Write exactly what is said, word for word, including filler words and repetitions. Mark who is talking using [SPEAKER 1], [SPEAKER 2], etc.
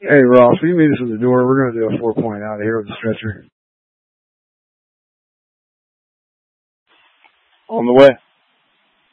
[SPEAKER 1] Hey, Ross, will you meet us at the door? We're going to do a four point out of here with the stretcher.
[SPEAKER 2] On the way.